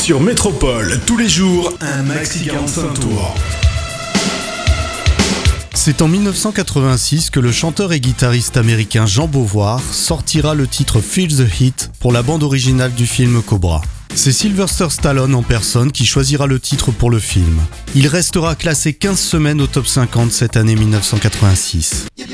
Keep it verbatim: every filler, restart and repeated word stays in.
Sur Métropole, tous les jours, un maxi quarante-cinq tours. C'est en dix-neuf cent quatre-vingt-six que le chanteur et guitariste américain Jean Beauvoir sortira le titre Feel the Heat pour la bande originale du film Cobra. C'est Sylvester Stallone en personne qui choisira le titre pour le film. Il restera classé quinze semaines au top cinquante cette année dix-neuf cent quatre-vingt-six.